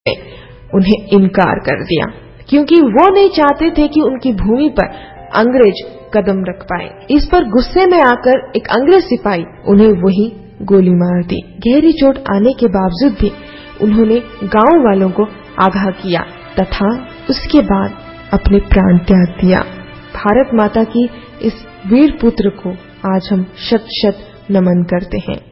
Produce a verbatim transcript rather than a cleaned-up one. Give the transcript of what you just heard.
उन्हें इनकार कर दिया, क्योंकि वो नहीं चाहते थे कि उनकी भूमि पर अंग्रेज कदम रख पाए। इस पर गुस्से में आकर एक अंग्रेज सिपाही उन्हें वही गोली मार दी। गहरी चोट आने के बावजूद भी उन्होंने गांव वालों को आगाह किया तथा उसके बाद अपने प्राण त्याग दिया। भारत माता की इस वीर पुत्र को आज हम शत शत नमन करते हैं।